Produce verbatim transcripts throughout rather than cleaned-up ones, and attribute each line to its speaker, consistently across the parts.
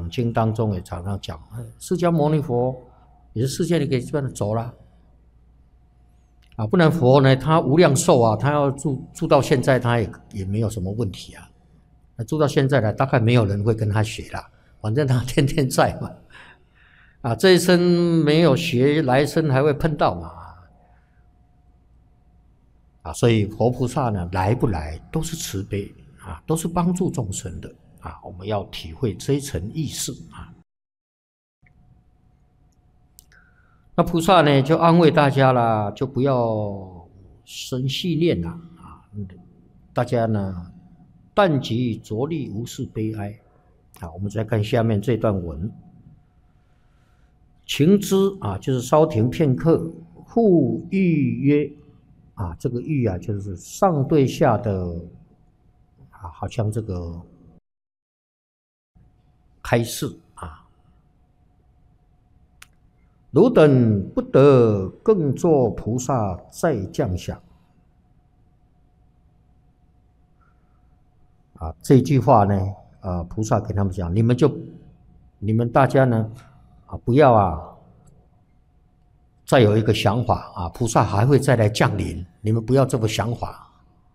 Speaker 1: 讲经当中也常常讲，释迦牟尼佛也是世界里给这样走了啊，不然佛呢，他无量寿啊，他要住住到现在，他也也没有什么问题啊。那住到现在呢，大概没有人会跟他学了，反正他天天在嘛。啊，这一生没有学，来生还会碰到嘛。啊，所以佛菩萨呢，来不来都是慈悲啊，都是帮助众生的啊。我们要体会这一层意思啊。那菩萨呢，就安慰大家啦，就不要生细念啦啊！大家呢，但即着力无事悲哀啊。我们再看下面这段文，情之啊，就是稍停片刻，复欲曰啊，这个欲啊，就是上对下的啊，好像这个开示。汝等不得更作菩萨再降想啊！这句话呢，啊，菩萨给他们讲，你们就，你们大家呢，啊，不要啊，再有一个想法啊，菩萨还会再来降临，你们不要这个想法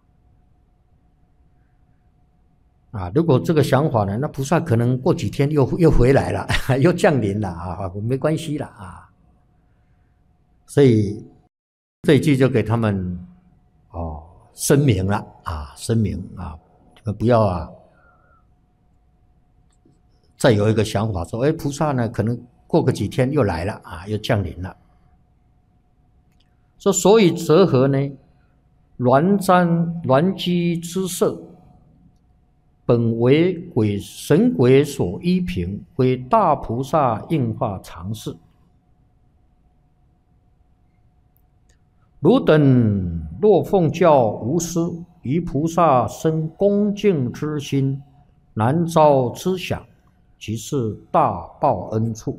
Speaker 1: 啊！如果这个想法呢，那菩萨可能过几天又又回来了，又降临了啊，没关系了啊。所以这一句就给他们哦声明了啊，声明啊，你们不要啊，再有一个想法说，哎，菩萨呢可能过个几天又来了啊，又降临了。说所以则何呢？鸾瞻鸾机之色，本为鬼神鬼所依凭，为大菩萨应化常事。汝等若奉教无私，于菩萨生恭敬之心，难遭之想，即是大报恩处。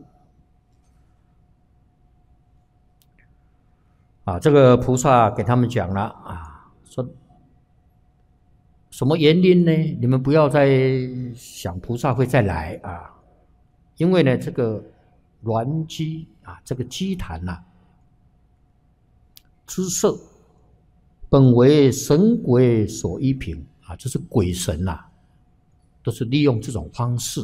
Speaker 1: 啊，这个菩萨给他们讲了啊，说什么原因呢？你们不要再想菩萨会再来啊，因为呢，这个鸾机啊，这个机坛呐、啊。之色本为神鬼所依凭啊，就是鬼神啊，都是利用这种方式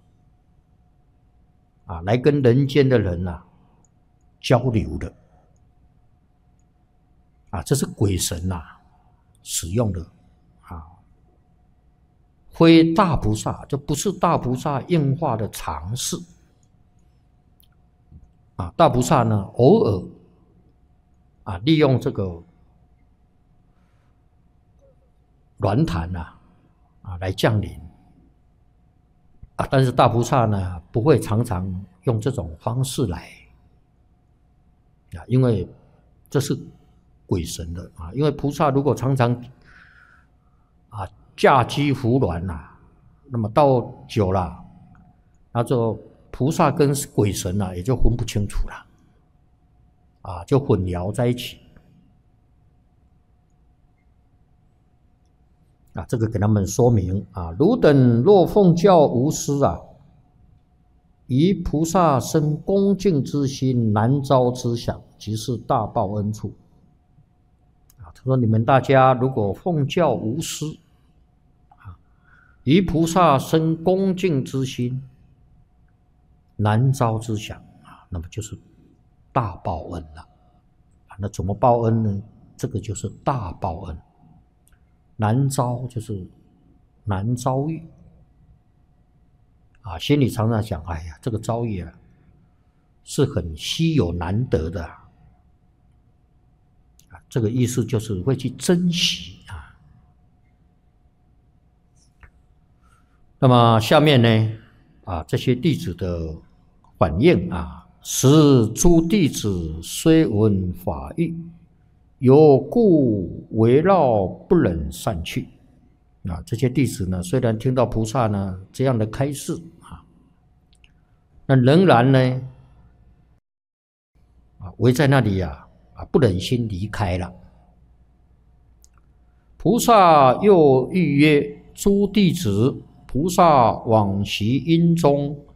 Speaker 1: 啊，来跟人间的人啊交流的啊，这是鬼神啊使用的啊，非大菩萨，这不是大菩萨应化的常事啊，大菩萨呢偶尔。啊，利用这个鸾坛啊，啊来降临啊，但是大菩萨呢不会常常用这种方式来啊，因为这是鬼神的啊，因为菩萨如果常常啊驾机扶鸾呐，那么到久了，那就菩萨跟鬼神啊也就分不清楚了。啊，就混淆在一起啊！这个给他们说明啊，汝等若奉教无私啊，于菩萨生恭敬之心，难遭之想，即是大报恩处。啊，他说你们大家如果奉教无私啊，于菩萨生恭敬之心，难遭之想啊，那么就是大报恩了啊！那怎么报恩呢？这个就是大报恩。难遭就是难遭遇啊，心里常常想，哎呀，这个遭遇啊，是很稀有难得的啊。啊，这个意思就是会去珍惜啊。那么下面呢，啊，这些弟子的反应啊。时诸弟子虽闻法语，有故围绕不忍散去。啊，这些弟子呢，虽然听到菩萨呢这样的开示啊，那仍然呢啊围在那里呀 啊, 啊不忍心离开了。菩萨又欲曰：诸弟子，菩萨往昔因中